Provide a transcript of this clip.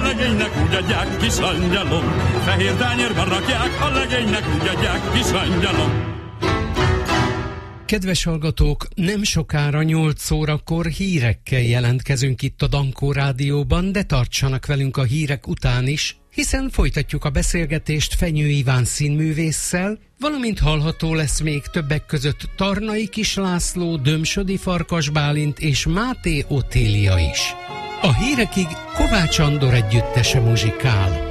legénynek úgy adják, kis angyalom. Fehér tányérban rakják, a legénynek úgy adják, kis angyalom. Kedves hallgatók, nem sokára 8 órakor hírekkel jelentkezünk itt a Dankó Rádióban, de tartsanak velünk a hírek után is, hiszen folytatjuk a beszélgetést Fenyő Iván színművésszel, valamint hallható lesz még többek között Tarnai Kis László, Dömsödi Farkas Bálint és Máté Otília is. A hírekig Kovács Andor együttese muzsikál.